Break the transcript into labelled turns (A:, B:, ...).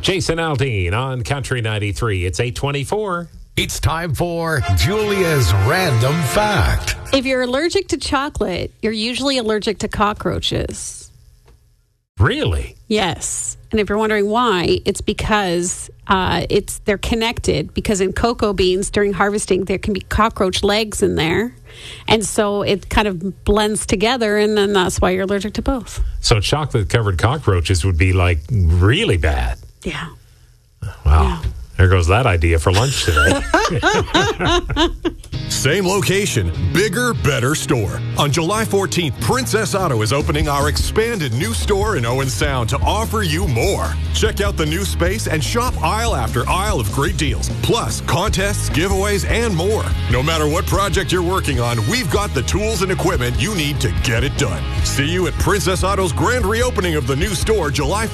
A: Jason Aldean on Country 93. It's 8:24.
B: It's time for Julia's Random Fact.
C: If you're allergic to chocolate, you're usually allergic to cockroaches.
A: Really?
C: Yes. And if you're wondering why, it's because they're connected. Because in cocoa beans during harvesting, there can be cockroach legs in there. And so it kind of blends together, and then that's why you're allergic to both.
A: So chocolate-covered cockroaches would be like really bad.
C: Yeah.
A: Wow.
C: Yeah.
A: There goes that idea for lunch today.
D: Same location, bigger, better store. On July 14th, Princess Auto is opening our expanded new store in Owen Sound to offer you more. Check out the new space and shop aisle after aisle of great deals, plus contests, giveaways, and more. No matter what project you're working on, we've got the tools and equipment you need to get it done. See you at Princess Auto's grand reopening of the new store July